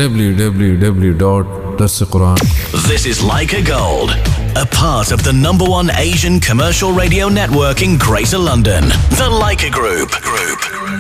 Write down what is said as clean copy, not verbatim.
www.darsequran. This is Leica Gold, a part of the #1 Asian commercial radio network in Greater London, the Leica Group.